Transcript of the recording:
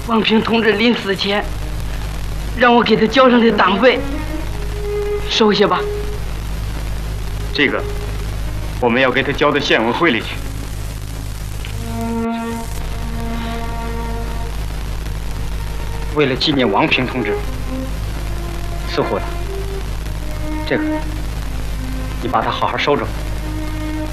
王平同志临死前让我给他交上的党费，收下吧。 这个我们要给他交到县委会里去。为了纪念王平同志，似乎的，这个你把它好好收着。